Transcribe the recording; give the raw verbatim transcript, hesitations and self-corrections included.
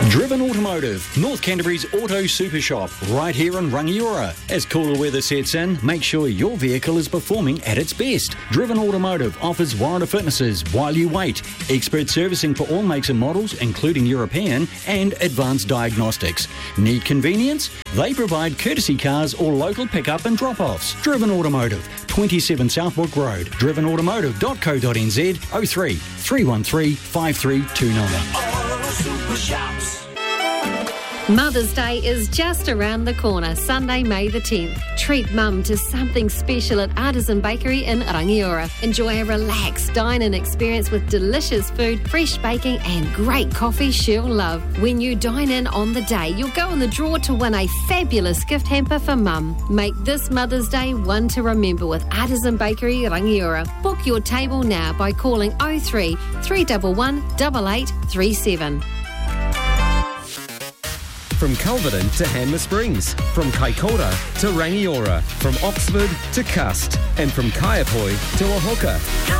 Driven Automotive, North Canterbury's auto super shop, right here in Rangiora. As cooler weather sets in, make sure your vehicle is performing at its best. Driven Automotive offers warranty fitnesses while you wait, expert servicing for all makes and models, including European, and advanced diagnostics. Need convenience? They provide courtesy cars or local pickup and drop-offs. Driven Automotive, twenty-seven Southbrook Road, driven automotive dot co dot n z, oh three, three one three, five three two nine. Mother's Day is just around the corner, Sunday, May the tenth. Treat Mum to something special at Artisan Bakery in Rangiora. Enjoy a relaxed dine-in experience with delicious food, fresh baking and great coffee she'll love. When you dine in on the day, you'll go in the draw to win a fabulous gift hamper for Mum. Make this Mother's Day one to remember with Artisan Bakery Rangiora. Book your table now by calling oh three, three one one, eight eight three seven. From Culverden to Hanmer Springs, from Kaikoura to Rangiora, from Oxford to Cust, and from Kaiapoi to Ohoka.